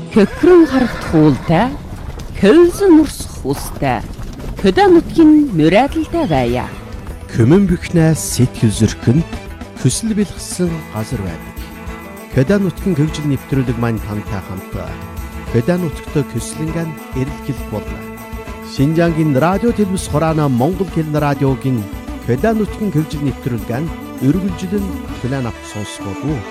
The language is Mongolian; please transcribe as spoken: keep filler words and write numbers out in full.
Хөхрөн харагт хуултай, хөвсөн урсах устай, хөдөө нутгийн мөрөөдөлтэй байя. Көмөн бихнээс сэтгэл зөркөнд хүсэл бэлгсэн газар байдаг. Хөдөө нутгийн хөгжил нэвтрүүлэг маань тантай хамт хөдөө нутагт көслөнгөн эрэлхийлэх болно. Шинжаангийн радио телевиз хураана Монгол хэл радиогийн хөдөө нутгийн хөгжил нэвтрүүлгэн өргөлжлөн план авч сонсгоо.